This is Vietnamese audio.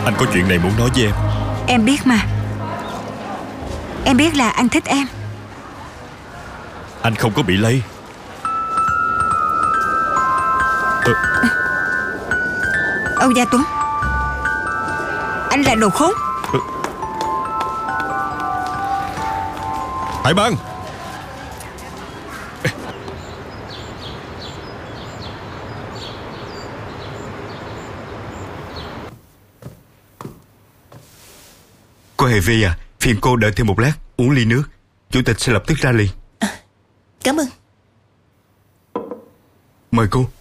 Anh có chuyện này muốn nói với em. Em biết mà. Em biết là anh thích em. Anh không có bị lây. Âu Gia Tuấn, anh là đồ khốn. Hải Bang. Cô Hề Vi à, phiền cô đợi thêm một lát, uống ly nước. Chủ tịch sẽ lập tức ra liền. Cảm ơn. Mời cô.